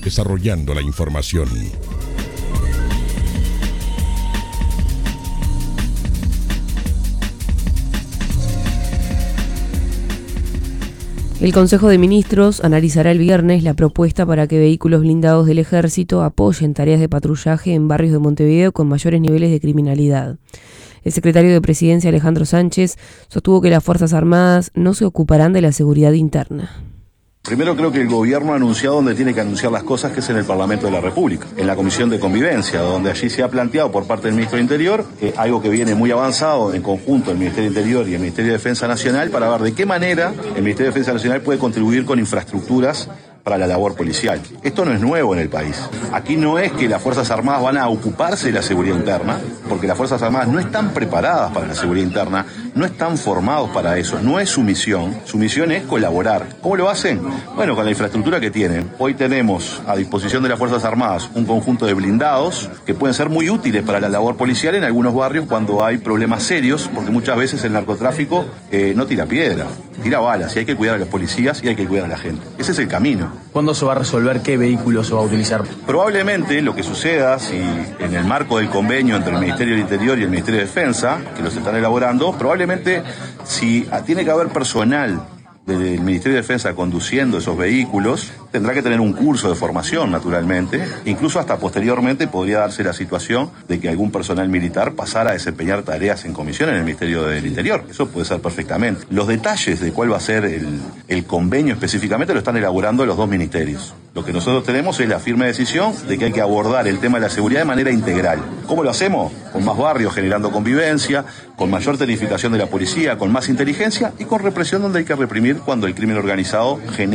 desarrollando la información. El Consejo de Ministros analizará el viernes la propuesta para que vehículos blindados del Ejército apoyen tareas de patrullaje en barrios de Montevideo con mayores niveles de criminalidad. El secretario de Presidencia, Alejandro Sánchez, sostuvo que las Fuerzas Armadas no se ocuparán de la seguridad interna. Primero creo que el gobierno ha anunciado donde tiene que anunciar las cosas, que es en el Parlamento de la República, en la Comisión de Convivencia, donde allí se ha planteado por parte del Ministro del Interior algo que viene muy avanzado en conjunto el Ministerio del Interior y el Ministerio de Defensa Nacional para ver de qué manera el Ministerio de Defensa Nacional puede contribuir con infraestructuras para la labor policial. Esto no es nuevo en el país. Aquí no es que las Fuerzas Armadas van a ocuparse de la seguridad interna, porque las Fuerzas Armadas no están preparadas para la seguridad interna, no están formados para eso, no es su misión. Su misión es colaborar. ¿Cómo lo hacen? Bueno, con la infraestructura que tienen. Hoy tenemos a disposición de las Fuerzas Armadas un conjunto de blindados que pueden ser muy útiles para la labor policial en algunos barrios cuando hay problemas serios, porque muchas veces el narcotráfico no tira piedra, tira balas, y hay que cuidar a los policías y hay que cuidar a la gente. Ese es el camino. ¿Cuándo se va a resolver qué vehículo se va a utilizar? Probablemente lo que suceda, si en el marco del convenio entre el Ministerio del Interior y el Ministerio de Defensa, que los están elaborando, probablemente si tiene que haber personal del Ministerio de Defensa conduciendo esos vehículos, tendrá que tener un curso de formación, naturalmente. Incluso hasta posteriormente podría darse la situación de que algún personal militar pasara a desempeñar tareas en comisión en el Ministerio del Interior. Eso puede ser perfectamente. Los detalles de cuál va a ser el convenio específicamente lo están elaborando los dos ministerios. Lo que nosotros tenemos es la firme decisión de que hay que abordar el tema de la seguridad de manera integral. ¿Cómo lo hacemos? Con más barrios, generando convivencia, con mayor tecnificación de la policía, con más inteligencia y con represión donde hay que reprimir cuando el crimen organizado genera